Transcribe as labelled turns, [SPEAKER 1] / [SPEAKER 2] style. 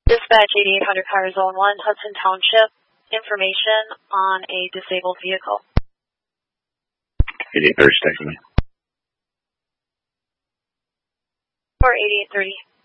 [SPEAKER 1] Dispatch 8800 Car Zone 1, Hudson Township. Information on a disabled vehicle.
[SPEAKER 2] 8830, text me.
[SPEAKER 1] For 8830.